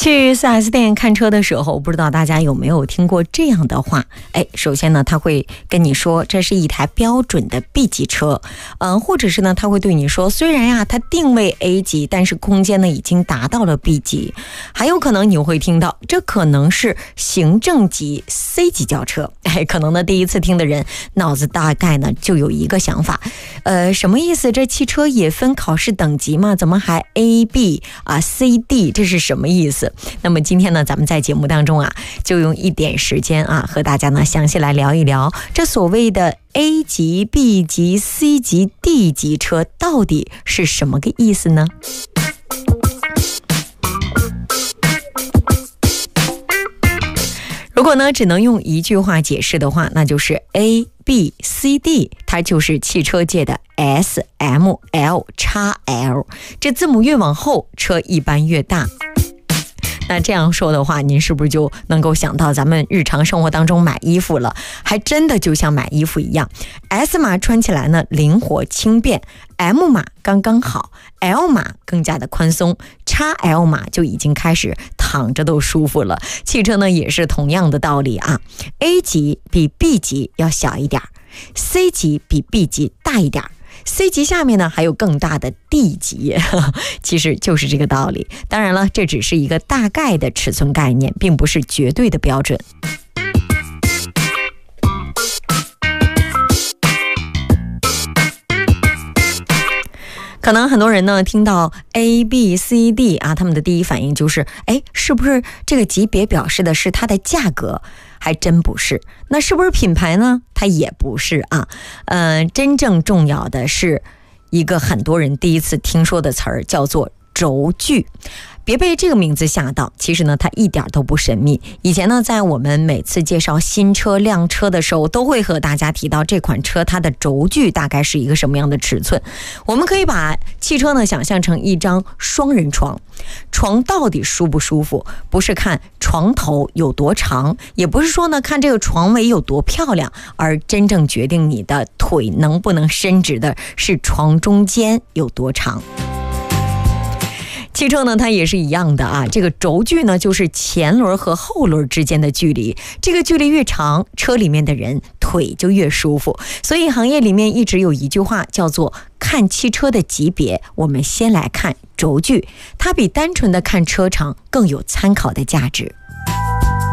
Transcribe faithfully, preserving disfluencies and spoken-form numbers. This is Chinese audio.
去 四 S 店看车的时候，不知道大家有没有听过这样的话？哎，首先呢，他会跟你说这是一台标准的 B 级车，嗯，或者是呢，他会对你说，虽然呀它定位 A 级，但是空间呢已经达到了 B 级。还有可能你会听到，这可能是行政级 C 级轿车。哎，可能呢第一次听的人脑子大概呢就有一个想法，呃，什么意思？这汽车也分考试等级吗？怎么还 A、B 啊 C、D？ 这是什么意思？那么今天呢，咱们在节目当中啊，就用一点时间啊，和大家呢详细来聊一聊这所谓的 A 级、B 级、C 级、D 级车到底是什么个意思呢？如果呢只能用一句话解释的话，那就是 A、B、C、D， 它就是汽车界的 S、M、L、X、L， 这字母越往后，车一般越大。那这样说的话，您是不是就能够想到咱们日常生活当中买衣服了？还真的就像买衣服一样， S 码穿起来呢灵活轻便， M 码刚刚好， L 码更加的宽松， X L 码就已经开始躺着都舒服了。汽车呢也是同样的道理啊， A 级比 B 级要小一点， C 级比 B 级大一点，C 级下面呢还有更大的 D 级，其实就是这个道理。当然了，这只是一个大概的尺寸概念，并不是绝对的标准。可能很多人呢听到 A、B、C、D 啊，他们的第一反应就是，哎，是不是这个级别表示的是它的价格？还真不是。那是不是品牌呢？它也不是啊。呃，真正重要的是一个很多人第一次听说的词儿，叫做轴距。别被这个名字吓到，其实呢它一点都不神秘。以前呢在我们每次介绍新车靓车的时候，都会和大家提到这款车它的轴距大概是一个什么样的尺寸。我们可以把汽车呢想象成一张双人床，床到底舒不舒服，不是看床头有多长，也不是说呢看这个床尾有多漂亮，而真正决定你的腿能不能伸直的是床中间有多长。汽车呢它也是一样的啊，这个轴距呢就是前轮和后轮之间的距离，这个距离越长，车里面的人腿就越舒服。所以行业里面一直有一句话叫做看汽车的级别，我们先来看轴距，它比单纯的看车长更有参考的价值。